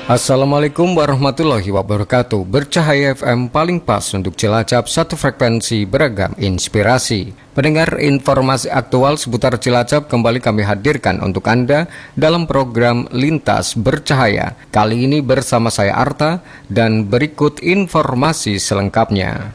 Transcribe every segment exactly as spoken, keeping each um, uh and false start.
Assalamualaikum warahmatullahi wabarakatuh. Bercahaya F M paling pas untuk Cilacap, satu frekuensi beragam inspirasi. Pendengar, informasi aktual seputar Cilacap kembali kami hadirkan untuk Anda dalam program Lintas Bercahaya. Kali ini bersama saya Arta dan berikut informasi selengkapnya.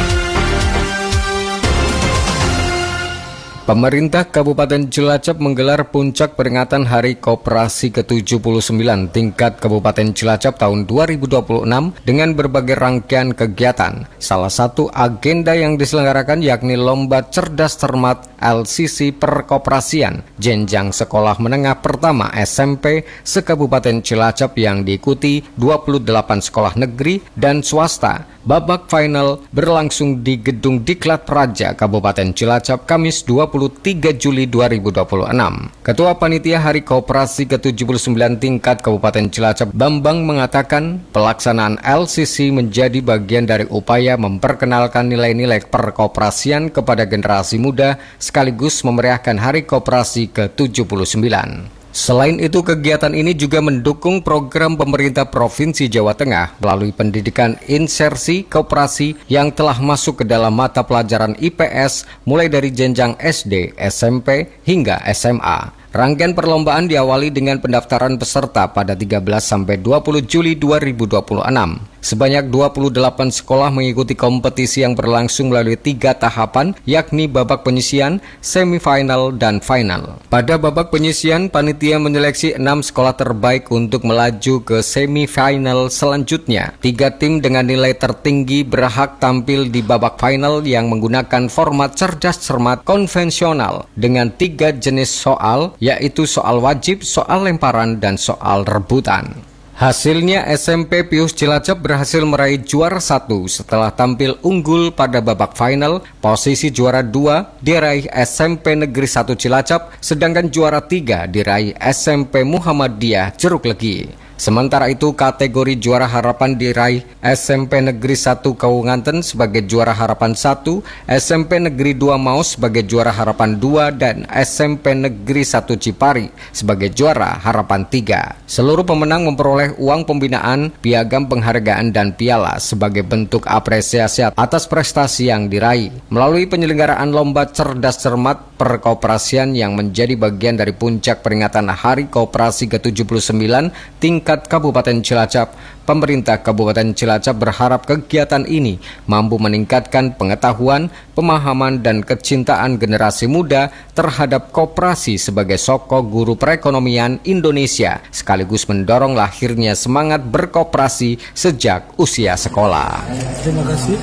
Pemerintah Kabupaten Cilacap menggelar puncak peringatan Hari Koperasi ke tujuh puluh sembilan tingkat Kabupaten Cilacap tahun dua ribu dua puluh enam dengan berbagai rangkaian kegiatan. Salah satu agenda yang diselenggarakan yakni Lomba Cerdas Cermat L C C Perkoperasian jenjang sekolah menengah pertama S M P se-Kabupaten Cilacap yang diikuti dua puluh delapan sekolah negeri dan swasta. Babak final berlangsung di Gedung Diklat Praja Kabupaten Cilacap Kamis dua puluh tiga Juli dua ribu dua puluh enam. Ketua Panitia Hari Koperasi ke tujuh puluh sembilan tingkat Kabupaten Cilacap Bambang mengatakan pelaksanaan L C C menjadi bagian dari upaya memperkenalkan nilai-nilai perkoperasian kepada generasi muda sekaligus memeriahkan Hari Koperasi ke tujuh puluh sembilan. Selain itu, kegiatan ini juga mendukung program pemerintah Provinsi Jawa Tengah melalui pendidikan insersi koperasi yang telah masuk ke dalam mata pelajaran I P S mulai dari jenjang S D, S M P, hingga S M A. Rangkaian perlombaan diawali dengan pendaftaran peserta pada tiga belas sampai dua puluh Juli dua ribu dua puluh enam. Sebanyak dua puluh delapan sekolah mengikuti kompetisi yang berlangsung melalui tiga tahapan, yakni babak penyisian, semifinal, dan final. Pada babak penyisian, panitia menyeleksi enam sekolah terbaik untuk melaju ke semifinal selanjutnya. Tiga tim dengan nilai tertinggi berhak tampil di babak final yang menggunakan format cerdas cermat konvensional dengan tiga jenis soal, yaitu soal wajib, soal lemparan, dan soal rebutan. Hasilnya S M P Pius Cilacap berhasil meraih juara satu setelah tampil unggul pada babak final. Posisi juara dua diraih S M P Negeri satu Cilacap, sedangkan juara tiga diraih S M P Muhammadiyah Jeruk Legi. Sementara itu, kategori juara harapan diraih S M P Negeri satu Kaunganten sebagai juara harapan satu, S M P Negeri dua Maus sebagai juara harapan dua, dan S M P Negeri satu Cipari sebagai juara harapan tiga. Seluruh pemenang memperoleh uang pembinaan, piagam penghargaan, dan piala sebagai bentuk apresiasi atas prestasi yang diraih. Melalui penyelenggaraan Lomba Cerdas Cermat Perkoperasian yang menjadi bagian dari puncak peringatan Hari Koperasi ke tujuh puluh sembilan tingkat Kabupaten Cilacap, pemerintah Kabupaten Cilacap berharap kegiatan ini mampu meningkatkan pengetahuan, pemahaman, dan kecintaan generasi muda terhadap koperasi sebagai sokong guru perekonomian Indonesia, sekaligus mendorong lahirnya semangat berkoperasi sejak usia sekolah. Terima kasih.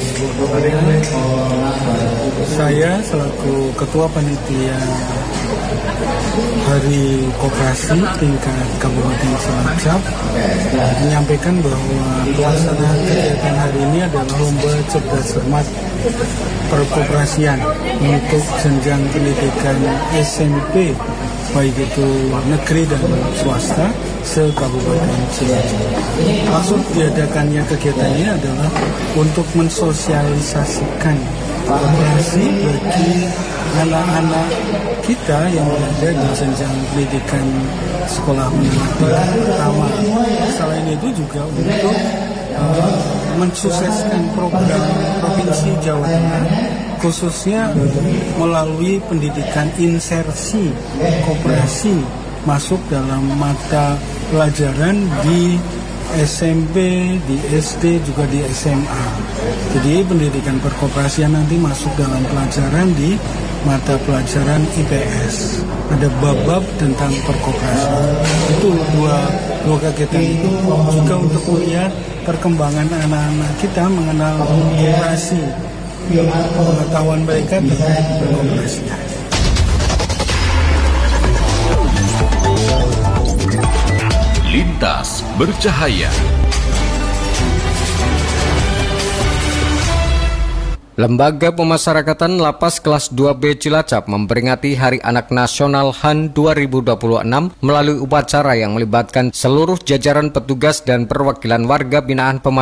Saya selaku Ketua Panitia Hari Koperasi tingkat Kabupaten Cilacap menyampaikan bahwa pelaksanaan kegiatan hari ini adalah Lomba Cerdas Cermat Perkoperasian untuk jenjang pendidikan S M P baik itu negeri dan swasta se-Kabupaten Cilacap. Maksud diadakannya kegiatan ini adalah untuk mensosialisasikan koperasi bagi anak-anak kita yang berada di jenjang pendidikan sekolah menengah pertama. Selain itu juga untuk uh, mensukseskan program Provinsi Jawa Tengah khususnya melalui pendidikan insersi koperasi masuk dalam mata pelajaran di S M P, di S D, juga di S M A. Jadi pendidikan perkoperasian nanti masuk dalam pelajaran di mata pelajaran I P S. Ada bab-bab tentang perkoperasian. Itu dua, dua kegiatan itu juga untuk melihat perkembangan anak-anak kita mengenal koperasi, pengetahuan mereka tentang perkoperasian. Lintas Bercahaya. Lembaga Pemasyarakatan Lapas Kelas dua B Cilacap memperingati Hari Anak Nasional H A N dua ribu dua puluh enam melalui upacara yang melibatkan seluruh jajaran petugas dan perwakilan warga binaan pemasyarakatan